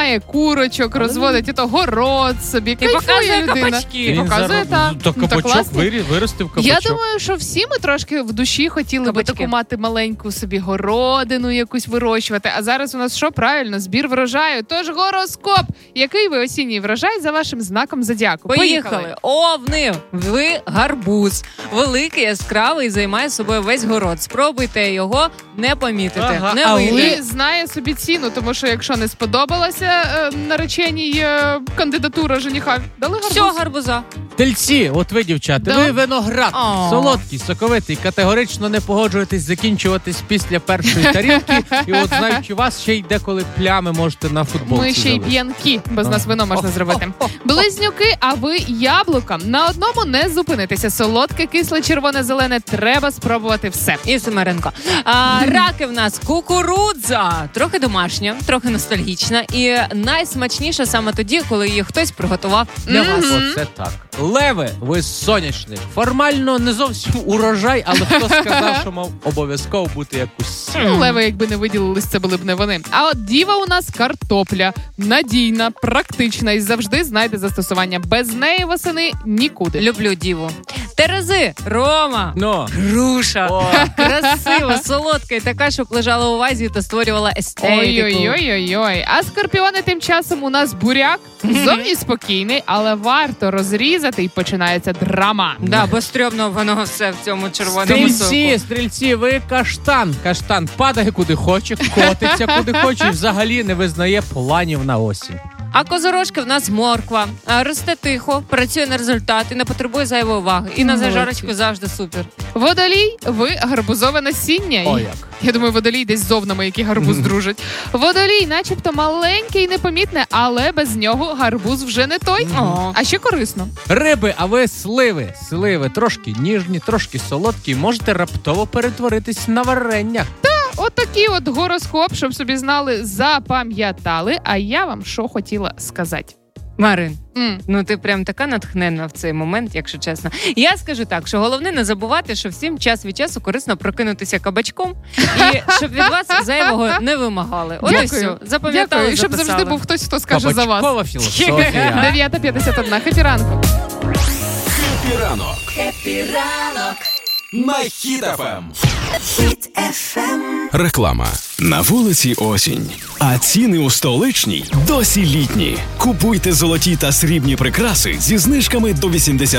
має курочок, розводить ото город собі, кайфує людина. Кабачки. І показує, кабачок виростив кабачок. Я думаю, що всі ми трошки в душі хотіли би таку мати маленьку собі городину якусь вирощувати. А зараз у нас що? Правильно, збір врожаю. Тож гороскоп. Який ви осінній врожай за вашим знаком зодіаку? Поїхали. Овни, ви гарбуз. Великий, яскравий, займає собою весь город. Спробуйте його не помітити. Не вийде. Знає собі ціну, тому що якщо не сподобалася нареченій кандидатура жениха, дали гарбуз. Всього гарбуза. Тельці, от ви, дівчата, ви виноград, солодкий, соковитий, категорично не погоджуєтесь закінчуватись після першої тарілки. І от знаючи вас, ще й деколи плями можете на футболці. Ми ще й п'янки, без нас вино можна зробити. Близнюки, а ви яблука. На одному не зупинитися. Солодке, кисле, червоне, зелене. Треба спробувати все. І Семеренко. Раки в нас кукурудза. Трохи домашня, трохи ностальгічна. І найсмачніша саме тоді, коли її хтось приготував для вас. Оце так. Леви, ви сонячник. Формально не зовсім урожай, але хто сказав, що мав обов'язково бути якусь... Леви, якби не виділились, це були б не вони. А от діва у нас картопля. Надійна, практична і завжди знайде застосування. Без неї восени нікуди. Люблю діву. Терези, Рома, груша. Красива, солодка і така, щоб лежала у вазі та створювала естетику. Ой-ой-ой. А скорпіони тим часом у нас буряк. Зовні спокійний, але варто розрізати і починається драма. Да, бо стрьомно воно все в цьому червоному соку. Стрільці, ви каштан. Каштан падає куди хоче, котиться куди хоче і взагалі не визнає планів на осінь. А козорожки в нас морква. Росте тихо, працює на результат і не потребує зайвої уваги. І на зажарочку завжди супер. Водолій, ви гарбузове насіння. О, як. Я думаю, водолій десь з овнами, які гарбуз дружать. Водолій, начебто маленький і непомітне, але без нього гарбуз вже не той. А ще корисно. Риби, а ви сливи. Сливи трошки ніжні, трошки солодкі. Можете раптово перетворитись на варення. Отакий от гороскоп, щоб собі знали, запам'ятали. А я вам що хотіла сказати. Марин, ну ти прям така натхненна в цей момент, якщо чесно. Я скажу так, що головне не забувати, що всім час від часу корисно прокинутися кабачком, і щоб від вас зайвого не вимагали. От і все. Запам'ятали, дякую. І щоб завжди був хтось, хто скаже за вас. Кабачкова філософія. 9:51. Хеппі ранку. Хеппі ранок. Хеппі ранок. На Хіт FM. Хіт FM. Реклама. На вулиці осінь, а ціни у столичній досі літні. Купуйте золоті та срібні прикраси зі знижками до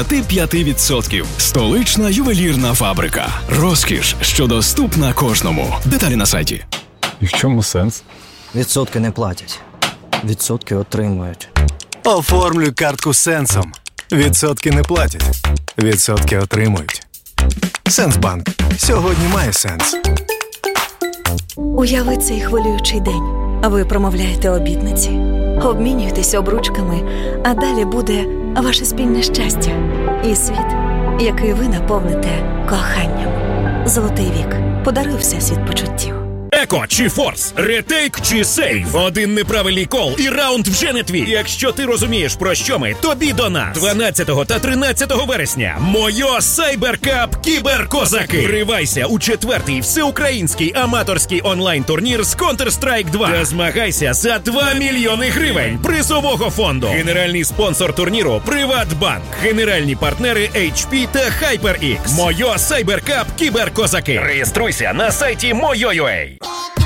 85%. Столична ювелірна фабрика. Розкіш, що доступна кожному. Деталі на сайті. І в чому сенс? Відсотки не платять. Відсотки отримують. Оформлюй картку Сенсом. Відсотки не платять. Відсотки отримують. Сенсбанк. Сьогодні має сенс. Уяви цей хвилюючий день. Ви промовляєте обітниці, обмінюєтесь обручками, а далі буде ваше спільне щастя і світ, який ви наповните коханням. Золотий вік. Подаруй всесвіт почуттів. Еко чи Форс, ретейк чи сейв. Один неправильний кол і раунд вже не твій. Якщо ти розумієш, про що ми, тобі до нас. 12 та 13 вересня. Мойо Сайберкап Кіберкозаки. Вривайся у 4-й всеукраїнський аматорський онлайн-турнір з Counter-Strike 2. Та змагайся за 2 мільйони гривень призового фонду. Генеральний спонсор турніру – Приватбанк. Генеральні партнери HP та HyperX. Мойо Сайберкап Кіберкозаки. Реєструйся на сайті Moyo.ua.